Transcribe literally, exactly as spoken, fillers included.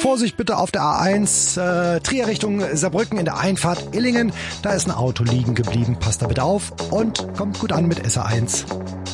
Vorsicht bitte auf der A eins, äh, Trier Richtung Saarbrücken in der Einfahrt Illingen. Da ist ein Auto liegen geblieben. Passt da bitte auf und kommt gut an mit S A eins.